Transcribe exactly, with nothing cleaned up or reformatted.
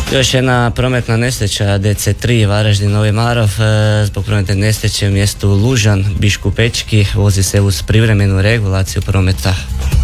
Još jedna prometna nesreća D C tri Varaždin Novi Marof. Zbog prometne nesreće u mjestu Lužan Biškupečki vozi se uz privremenu regulaciju prometa.